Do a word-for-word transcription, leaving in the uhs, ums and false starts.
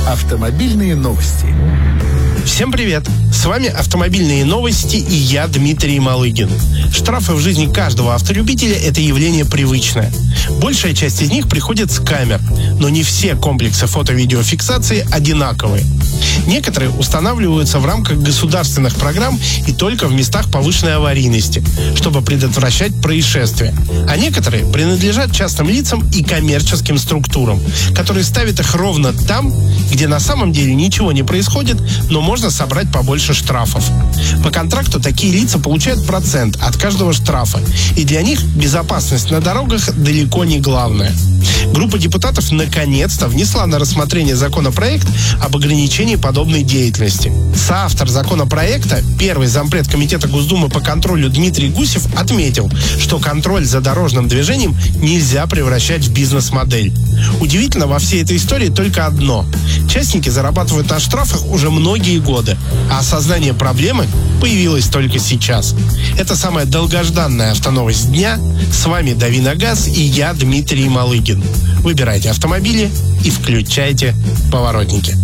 Автомобильные новости. Всем привет! С вами «Автомобильные новости» и я, Дмитрий Малыгин. Штрафы в жизни каждого автолюбителя – это явление привычное. Большая часть из них приходит с камер, но не все комплексы фото-видеофиксации одинаковые. Некоторые устанавливаются в рамках государственных программ и только в местах повышенной аварийности, чтобы предотвращать происшествия. А некоторые принадлежат частным лицам и коммерческим структурам, которые ставят их ровно там, где на самом деле ничего не происходит, но можно собрать побольше штрафов. По контракту такие лица получают процент от каждого штрафа, и для них безопасность на дорогах далеко не главное. Группа депутатов наконец-то внесла на рассмотрение законопроект об ограничении подобной деятельности. Соавтор законопроекта, первый зампред Комитета Госдумы по контролю Дмитрий Гусев, отметил, что контроль за дорожным движением нельзя превращать в бизнес-модель. Удивительно во всей этой истории только одно. Частники зарабатывают на штрафах уже многие годы, а осознание проблемы появилось только сейчас. Это самая долгожданная автоновость дня. С вами Дави на газ и я, Дмитрий Малыгин. Выбирайте автомобили и включайте поворотники.